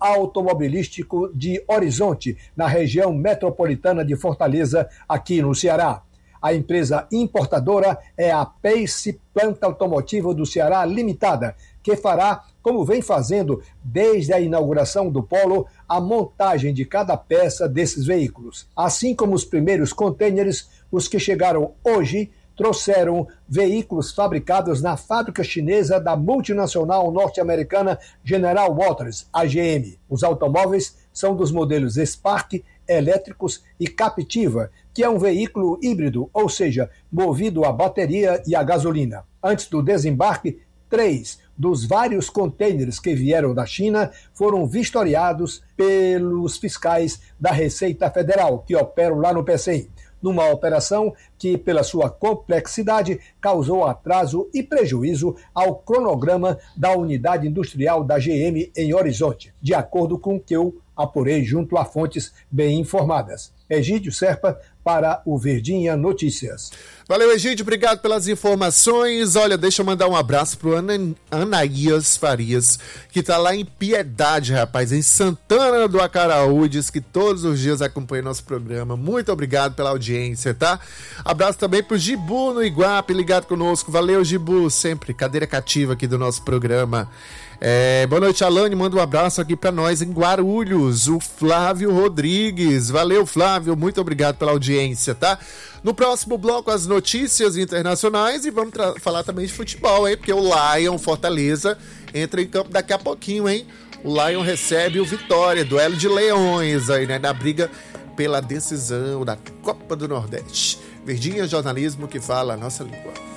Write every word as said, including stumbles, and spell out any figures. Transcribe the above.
automobilístico de Horizonte, na região metropolitana de Fortaleza, aqui no Ceará. A empresa importadora é a Pace Planta Automotiva do Ceará Limitada, que fará, como vem fazendo desde a inauguração do polo, a montagem de cada peça desses veículos. Assim como os primeiros contêineres, os que chegaram hoje trouxeram veículos fabricados na fábrica chinesa da multinacional norte-americana General Motors, a G M. Os automóveis são dos modelos Spark, elétricos e Captiva, que é um veículo híbrido, ou seja, movido a bateria e a gasolina. Antes do desembarque, três dos vários contêineres que vieram da China foram vistoriados pelos fiscais da Receita Federal, que operam lá no Pecém, numa operação que, pela sua complexidade, causou atraso e prejuízo ao cronograma da unidade industrial da G M em Horizonte, de acordo com o que eu apurei junto a fontes bem informadas. Egídio Serpa, para o Verdinha Notícias. Valeu, Egídio, obrigado pelas informações. Olha, deixa eu mandar um abraço pro Ana, Anaías Farias, que tá lá em Piedade, rapaz, em Santana do Acaraú, diz que todos os dias acompanha nosso programa. Muito obrigado pela audiência, tá? Abraço também pro Gibu no Iguape, ligado conosco. Valeu, Gibu, sempre cadeira cativa aqui do nosso programa. É, boa noite, Alane, manda um abraço aqui pra nós em Guarulhos, o Flávio Rodrigues. Valeu, Flávio, muito obrigado pela audiência, tá? No próximo bloco, as notícias internacionais e vamos tra- falar também de futebol, hein? Porque o Lion Fortaleza entra em campo daqui a pouquinho, hein? O Lion recebe o Vitória, duelo de leões aí, né? Na briga pela decisão da Copa do Nordeste. Verdinha, jornalismo que fala a nossa língua.